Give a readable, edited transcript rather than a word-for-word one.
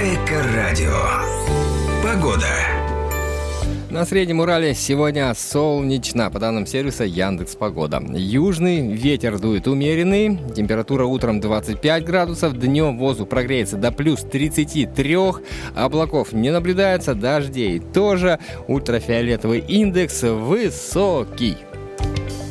Эко-радио. Погода. На Среднем Урале сегодня солнечно, по данным сервиса Яндекс.Погода. Южный ветер дует умеренный, температура утром 25 градусов, днем воздух прогреется до плюс 33, облаков не наблюдается, дождей тоже, ультрафиолетовый индекс высокий.